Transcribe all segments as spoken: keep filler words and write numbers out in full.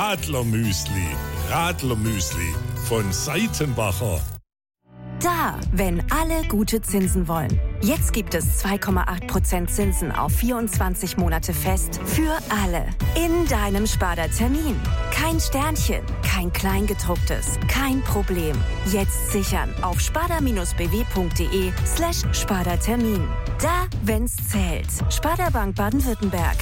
Radlermüsli. Radlermüsli von Seitenbacher. Da, wenn alle gute Zinsen wollen. Jetzt gibt es zwei Komma acht Prozent Zinsen auf vierundzwanzig Monate fest für alle. In deinem Sparda Termin. Kein Sternchen, kein Kleingedrucktes, kein Problem. Jetzt sichern auf sparda-bw.de slash Sparda Termin. Da, wenn's zählt. Sparda Bank Baden-Württemberg.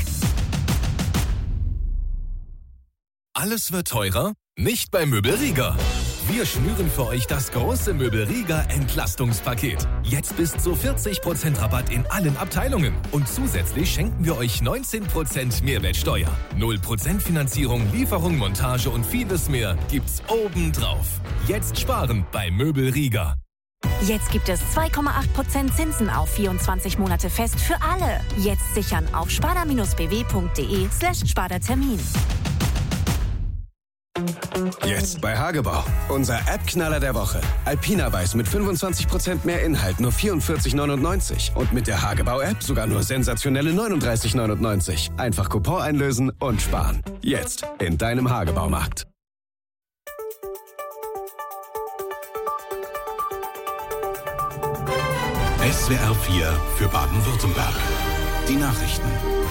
Alles wird teurer? Nicht bei Möbelrieger. Wir schnüren für euch das große Möbelrieger Entlastungspaket. Jetzt bis zu vierzig Prozent Rabatt in allen Abteilungen. Und zusätzlich schenken wir euch neunzehn Prozent Mehrwertsteuer. null Prozent Finanzierung, Lieferung, Montage und vieles mehr gibt's obendrauf. Jetzt sparen bei Möbelrieger. Jetzt gibt es zwei Komma acht Prozent Zinsen auf vierundzwanzig Monate fest für alle. Jetzt sichern auf sparda-bw.de slash Sparda Termin. Jetzt bei Hagebau. Unser App-Knaller der Woche. Alpina Weiß mit fünfundzwanzig Prozent mehr Inhalt, nur vierundvierzig neunundneunzig. Und mit der Hagebau-App sogar nur sensationelle neununddreißig neunundneunzig. Einfach Coupon einlösen und sparen. Jetzt in deinem Hagebaumarkt. S W R vier für Baden-Württemberg. Die Nachrichten.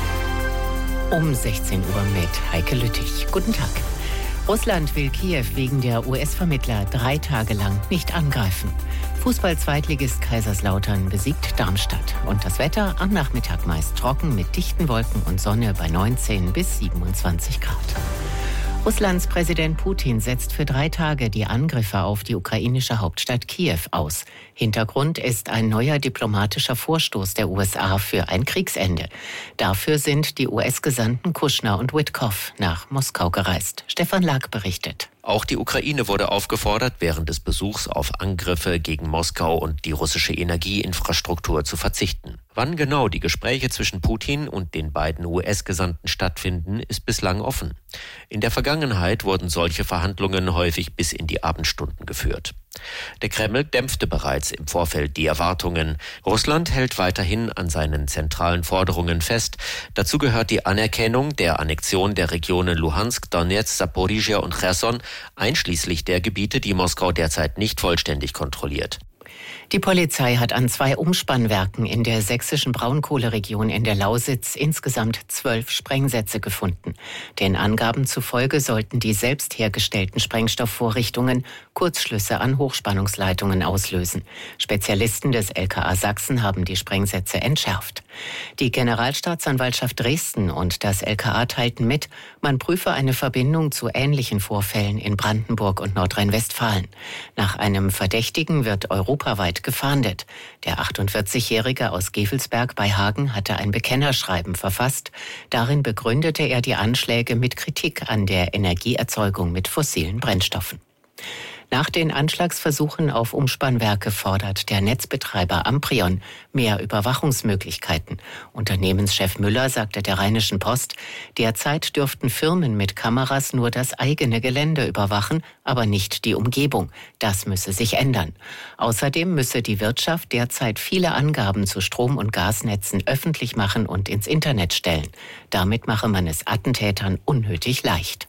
Um sechzehn Uhr mit Heike Lüttich. Guten Tag. Russland will Kiew wegen der U S-Vermittler drei Tage lang nicht angreifen. Fußball-Zweitligist Kaiserslautern besiegt Darmstadt. Und das Wetter am Nachmittag meist trocken mit dichten Wolken und Sonne bei neunzehn bis siebenundzwanzig Grad. Russlands Präsident Putin setzt für drei Tage die Angriffe auf die ukrainische Hauptstadt Kiew aus. Hintergrund ist ein neuer diplomatischer Vorstoß der U S A für ein Kriegsende. Dafür sind die U S-Gesandten Kushner und Witkoff nach Moskau gereist. Stefan Lag berichtet. Auch die Ukraine wurde aufgefordert, während des Besuchs auf Angriffe gegen Moskau und die russische Energieinfrastruktur zu verzichten. Wann genau die Gespräche zwischen Putin und den beiden U S-Gesandten stattfinden, ist bislang offen. In der Vergangenheit wurden solche Verhandlungen häufig bis in die Abendstunden geführt. Der Kreml dämpfte bereits im Vorfeld die Erwartungen. Russland hält weiterhin an seinen zentralen Forderungen fest. Dazu gehört die Anerkennung der Annexion der Regionen Luhansk, Donetsk, Saporizhia und Cherson, einschließlich der Gebiete, die Moskau derzeit nicht vollständig kontrolliert. Die Polizei hat an zwei Umspannwerken in der sächsischen Braunkohleregion in der Lausitz insgesamt zwölf Sprengsätze gefunden. Den Angaben zufolge sollten die selbst hergestellten Sprengstoffvorrichtungen Kurzschlüsse an Hochspannungsleitungen auslösen. Spezialisten des L K A Sachsen haben die Sprengsätze entschärft. Die Generalstaatsanwaltschaft Dresden und das L K A teilten mit, man prüfe eine Verbindung zu ähnlichen Vorfällen in Brandenburg und Nordrhein-Westfalen. Nach einem Verdächtigen wird europaweit gefahndet. Der achtundvierzigjährige aus Gevelsberg bei Hagen hatte ein Bekennerschreiben verfasst. Darin begründete er die Anschläge mit Kritik an der Energieerzeugung mit fossilen Brennstoffen. Nach den Anschlagsversuchen auf Umspannwerke fordert der Netzbetreiber Amprion mehr Überwachungsmöglichkeiten. Unternehmenschef Müller sagte der Rheinischen Post, derzeit dürften Firmen mit Kameras nur das eigene Gelände überwachen, aber nicht die Umgebung. Das müsse sich ändern. Außerdem müsse die Wirtschaft derzeit viele Angaben zu Strom- und Gasnetzen öffentlich machen und ins Internet stellen. Damit mache man es Attentätern unnötig leicht.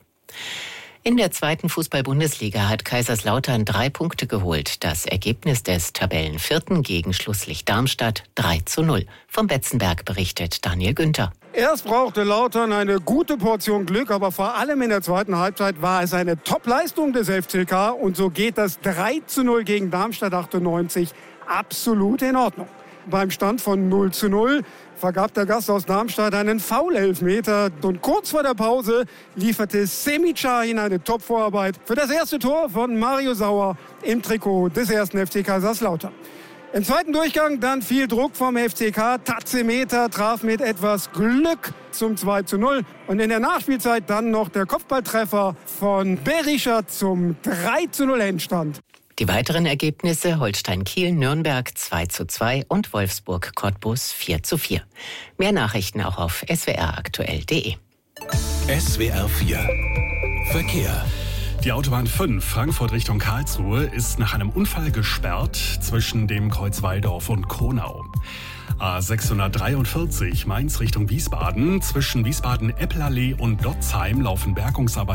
In der zweiten Fußball-Bundesliga hat Kaiserslautern drei Punkte geholt. Das Ergebnis des Tabellenvierten gegen Schlusslicht Darmstadt drei zu null. Vom Betzenberg berichtet Daniel Günther. Erst brauchte Lautern eine gute Portion Glück, aber vor allem in der zweiten Halbzeit war es eine Top-Leistung des F C K. Und so geht das drei zu null gegen Darmstadt achtundneunzig absolut in Ordnung. Beim Stand von null zu null vergab der Gast aus Darmstadt einen Foul-Elfmeter. Und kurz vor der Pause lieferte Semicahin eine Top-Vorarbeit für das erste Tor von Mario Sauer im Trikot des ersten F C Kaiserslautern. Im zweiten Durchgang dann viel Druck vom F C K. Tazemeter traf mit etwas Glück zum zwei zu null. Und in der Nachspielzeit dann noch der Kopfballtreffer von Berischer zum drei zu null Endstand. Die weiteren Ergebnisse Holstein-Kiel, Nürnberg zwei zu zwei und Wolfsburg-Cottbus vier zu vier. Mehr Nachrichten auch auf s w r aktuell punkt d e. S W R vier Verkehr. Die Autobahn fünf Frankfurt Richtung Karlsruhe ist nach einem Unfall gesperrt zwischen dem Kreuz Walldorf und Kronau. A sechshundertdreiundvierzig Mainz Richtung Wiesbaden. Zwischen Wiesbaden-Eppelallee und Dotzheim laufen Bergungsarbeiten des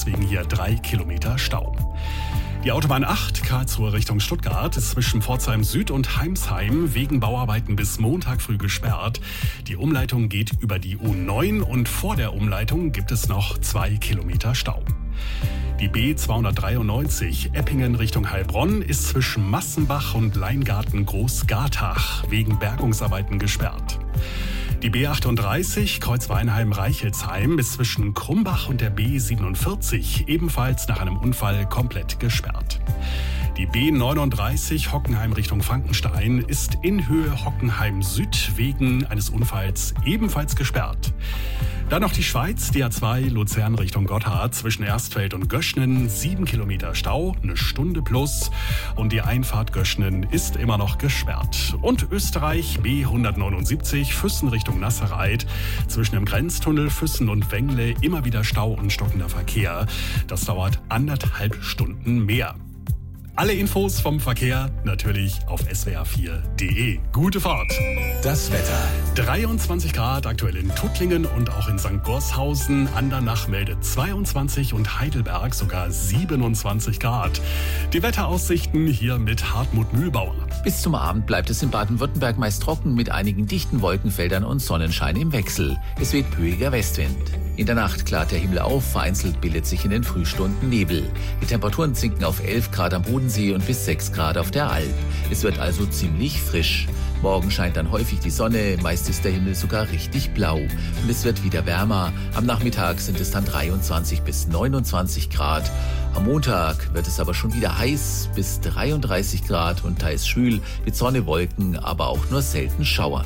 deswegen hier drei Kilometer Stau. Die Autobahn acht, Karlsruhe Richtung Stuttgart, ist zwischen Pforzheim Süd und Heimsheim wegen Bauarbeiten bis Montag früh gesperrt. Die Umleitung geht über die U neun und vor der Umleitung gibt es noch zwei Kilometer Stau. Die B zweihundertdreiundneunzig Eppingen Richtung Heilbronn ist zwischen Massenbach und Leingarten Großgartach wegen Bergungsarbeiten gesperrt. Die B achtunddreißig Kreuzweinheim-Reichelsheim ist zwischen Krumbach und der B siebenundvierzig ebenfalls nach einem Unfall komplett gesperrt. Die B neununddreißig Hockenheim Richtung Frankenstein ist in Höhe Hockenheim Süd wegen eines Unfalls ebenfalls gesperrt. Dann noch die Schweiz, die A zwei Luzern Richtung Gotthard zwischen Erstfeld und Göschnen, sieben Kilometer Stau, eine Stunde plus. Und die Einfahrt Göschnen ist immer noch gesperrt. Und Österreich B hundertneunundsiebzig Füssen Richtung Nasserreit zwischen dem Grenztunnel Füssen und Wengle immer wieder Stau und stockender Verkehr. Das dauert anderthalb Stunden mehr. Alle Infos vom Verkehr natürlich auf s w r vier punkt d e. Gute Fahrt! Das Wetter. dreiundzwanzig Grad aktuell in Tuttlingen und auch in Sankt Gorshausen. Andernach meldet zweiundzwanzig und Heidelberg sogar siebenundzwanzig Grad. Die Wetteraussichten hier mit Hartmut Mühlbauer. Bis zum Abend bleibt es in Baden-Württemberg meist trocken mit einigen dichten Wolkenfeldern und Sonnenschein im Wechsel. Es weht böiger Westwind. In der Nacht klart der Himmel auf, vereinzelt bildet sich in den Frühstunden Nebel. Die Temperaturen sinken auf elf Grad am Bodensee und bis sechs Grad auf der Alp. Es wird also ziemlich frisch. Morgen scheint dann häufig die Sonne, meist ist der Himmel sogar richtig blau. Und es wird wieder wärmer. Am Nachmittag sind es dann dreiundzwanzig bis neunundzwanzig Grad. Am Montag wird es aber schon wieder heiß, bis dreiunddreißig Grad und teils schwül, mit Sonne, Wolken, aber auch nur selten Schauern.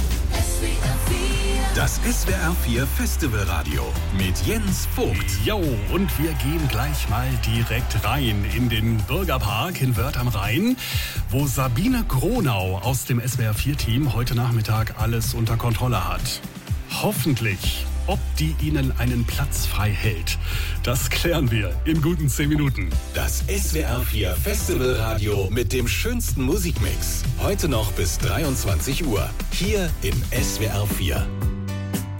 Das S W R vier Festivalradio mit Jens Vogt. Jo, und wir gehen gleich mal direkt rein in den Bürgerpark in Wörth am Rhein, wo Sabine Gronau aus dem S W R vier Team heute Nachmittag alles unter Kontrolle hat. Hoffentlich. Ob die Ihnen einen Platz frei hält, das klären wir in guten zehn Minuten. Das S W R vier Festivalradio mit dem schönsten Musikmix. Heute noch bis dreiundzwanzig Uhr. Hier im S W R vier.